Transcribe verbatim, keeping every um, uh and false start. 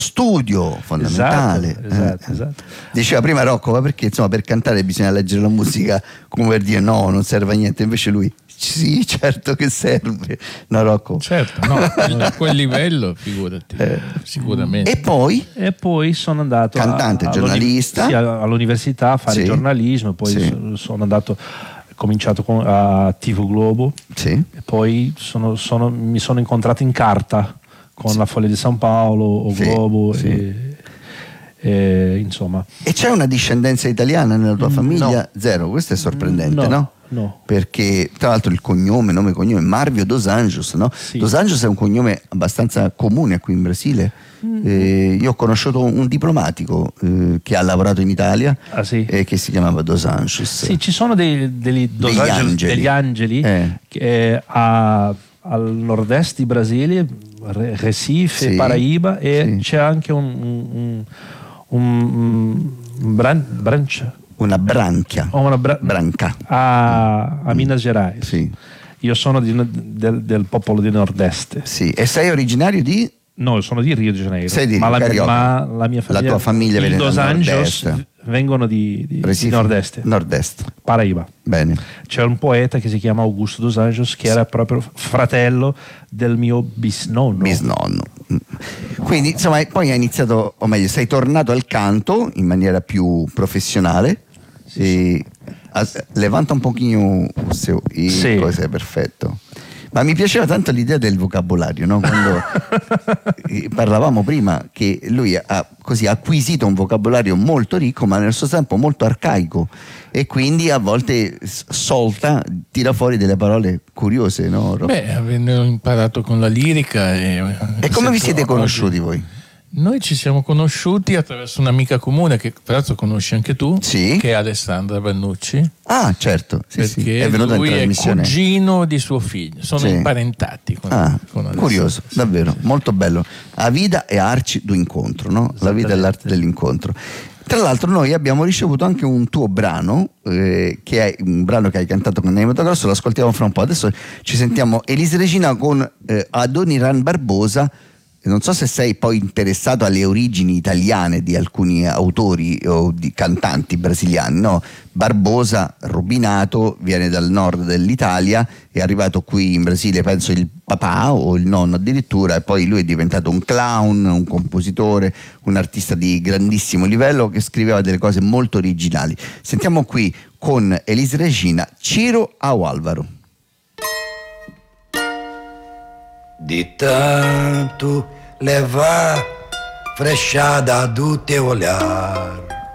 studio fondamentale. Esatto, esatto, eh. esatto. Diceva prima Rocco, ma perché insomma per cantare bisogna leggere la musica come per dire no, non serve a niente, invece lui sì, certo che serve, no Rocco? Certo, no, a quel livello figurati, Eh. sicuramente. E poi? E poi sono andato Cantante, a, giornalista. sì, all'università a fare Sì. giornalismo, poi Sì. so- sono andato, ho cominciato con, a T V Globo, Sì. e poi sono, sono, mi sono incontrato in carta con Sì. la Foglia di San Paolo, o Sì, Globo, sì. E, e, insomma. E c'è una discendenza italiana nella tua famiglia? Zero, questo è sorprendente, No, no? no. Perché tra l'altro il cognome, nome e cognome Marvio dos Anjos, no? Sì. Dos Anjos è un cognome abbastanza comune qui in Brasile. Eh, io ho conosciuto un diplomatico eh, che ha lavorato in Italia Ah, sì? e che si chiamava Dos Anjos. Sì, ci sono dei, degli, dos Degli angeli, angeli. degli angeli Eh. che a- al nord-est di Brasile, Re- Recife, Sì. Paraíba, e Sì. c'è anche un, un, un, un bran- branch Una branchia. o una bra- Branca. a, a Minas Gerais. Sì. Io sono di- del, del popolo di nord-est. Sì. E sei originario di? No, sono di Rio de Janeiro. Sei di ma, la, Carioca. ma la mia famiglia, La tua famiglia i viene Dos dal Anjos nord-est. vengono di, di, di Recife? nord-est, Nord-est. Paraíba. Bene. C'è un poeta che si chiama Augusto dos Anjos, che era proprio fratello del mio bisnonno. Bisnonno. Quindi insomma poi hai iniziato, o meglio sei tornato al canto in maniera più professionale. E, a- levanta un pochino il seu- i Sì. cose, perfetto. Ma mi piaceva tanto l'idea del vocabolario, no? Quando eh, parlavamo prima che lui ha così acquisito un vocabolario molto ricco ma nel suo tempo molto arcaico, e quindi a volte s- solta, tira fuori delle parole curiose, no? Rocco? Beh, avendo imparato con la lirica. E, E come vi sento siete conosciuti oggi- voi? Noi ci siamo conosciuti attraverso un'amica comune che peraltro conosci anche tu, Sì. che è Alessandra Vannucci, Ah, certo, sì, sì. perché È venuto in lui è trasmissione. cugino di suo figlio, sono Sì. imparentati con, Ah, con Alessandra. curioso, davvero, molto bello. A vida e arci do incontro, no? La vita e l'arte dell'incontro. Tra l'altro noi abbiamo ricevuto anche un tuo brano, eh, che è un brano che hai cantato con Ney Motocross, lo ascoltiamo fra un po'. Adesso ci sentiamo Elise Regina con eh, Adoniran Barbosa. Non so se sei poi interessato alle origini italiane di alcuni autori o di cantanti brasiliani, no? Barbosa, Rubinato, viene dal nord dell'Italia, è arrivato qui in Brasile, penso il papà o il nonno addirittura, e poi lui è diventato un clown, un compositore, un artista di grandissimo livello che scriveva delle cose molto originali. Sentiamo qui con Elise Regina, Ciro ao Álvaro. De tanto levar frechada do teu olhar,